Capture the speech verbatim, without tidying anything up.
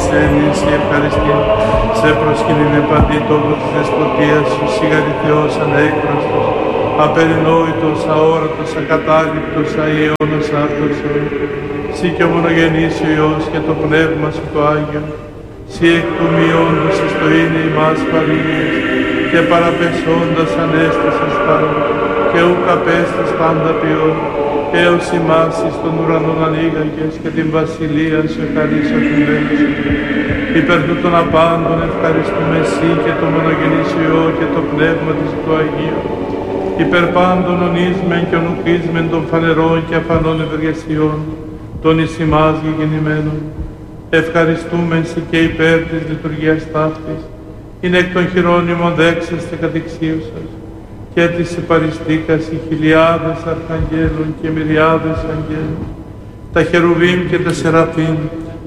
ασθένειες η ευχαριστή, σε προσκυνήνε παντή τόπο της δεσποτείας σου, σιγαρη Θεός ανέκφραστος, απερινόητος, αόρατος, ακατάληπτος, αιώνας άρτωσον. Συ και ο μονογενής ο Υιός και το Πνεύμα σου το Άγιο, συ εκ του μειόντος εις το είναι ημάς παρήγες, και παραπεσόντας ανέστησας πάντα, και ουκ απέστης πάντα ποιόν, έως ημάς εις των ουρανών ανοίγαγες και την βασιλεία σου ευχαρίσατημένης. Υπέρ τούτων απάντων ευχαριστούμε εσύ και το μονογενής Υιό και το Πνεύμα της του Αγίου. Υπέρ πάντων ονείσμεν και ονουκίσμεν των φανερών και αφανών ευεργεσιών, των εις ημάς γηγεννημένων. Ευχαριστούμε εσύ και υπέρ της λειτουργίας ταύτης, είναι εκ των χειρών ημών δέξαστε κατεξίουσας, και της υπαριστήκας οι χιλιάδες αρχαγγέλων και μυριάδες αγγέλων, τα χερουβίμ και τα σεραφείμ,